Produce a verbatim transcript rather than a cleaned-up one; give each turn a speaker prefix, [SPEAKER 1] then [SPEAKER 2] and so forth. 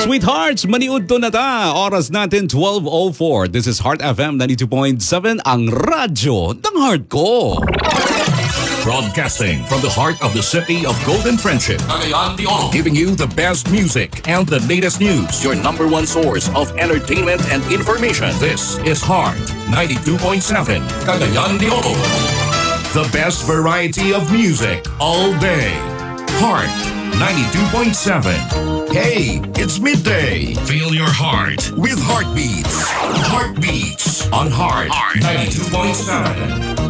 [SPEAKER 1] sweethearts, maniud to na ta. Oras natin twelve oh four. This is Heart F M ninety-two point seven, ang radyo ng heart ko.
[SPEAKER 2] Broadcasting from the heart of the city of Golden Friendship, Cagayan de Oro, giving you the best music and the latest news. Your number one source of entertainment and information. This is Heart ninety-two point seven, Cagayan de Oro. The best variety of music all day. Heart ninety-two point seven. Hey, it's midday. Feel your heart with Heartbeats. Heartbeats on Heart ninety-two point seven.